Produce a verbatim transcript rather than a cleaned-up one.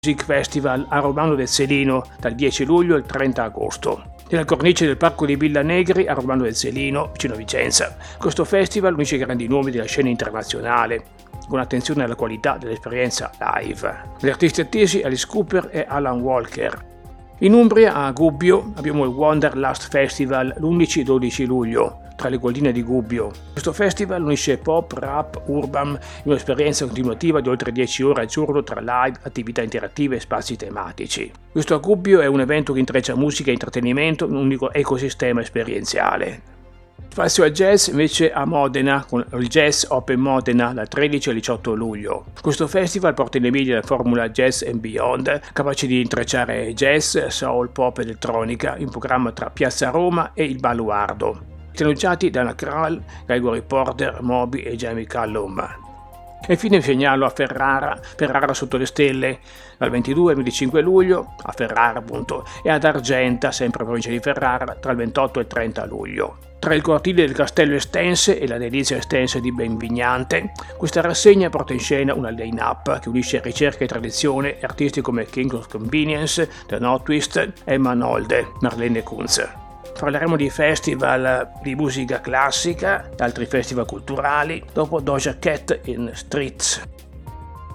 Music Festival a Romano del Selino dal dieci luglio al trenta agosto. Nella cornice del Parco di Villa Negri a Romano del Selino, vicino a Vicenza. Questo festival unisce grandi nomi della scena internazionale, con attenzione alla qualità dell'esperienza live. Gli artisti attesi Alice Cooper e Alan Walker. In Umbria, a Gubbio, abbiamo il Wanderlust Festival l'undici e dodici luglio, tra le colline di Gubbio. Questo festival unisce pop, rap, urban in un'esperienza continuativa di oltre dieci ore al giorno tra live, attività interattive e spazi tematici. Questo a Gubbio è un evento che intreccia musica e intrattenimento in un unico ecosistema esperienziale. Spazio al jazz invece a Modena con il Jazz Open Modena dal tredici al diciotto luglio. Questo festival porta in Emilia la formula Jazz and Beyond, capace di intrecciare jazz, soul, pop e elettronica in programma tra Piazza Roma e il Baluardo. Annunciati Dana Kral, Gregory Porter, Moby e Jamie Cullum. E infine segnalo a Ferrara, Ferrara sotto le stelle, dal ventidue al venticinque luglio, a Ferrara appunto, e ad Argenta, sempre provincia di Ferrara, tra il ventotto e il trenta luglio. Tra il cortile del Castello Estense e la delizia Estense di Benvignante, questa rassegna porta in scena una line-up che unisce ricerca e tradizione e artisti come King of Convenience, The Not Twist, Emma Nolde, Marlene Kunz. Parleremo di festival di musica classica, altri festival culturali, dopo Doja Cat in Streets.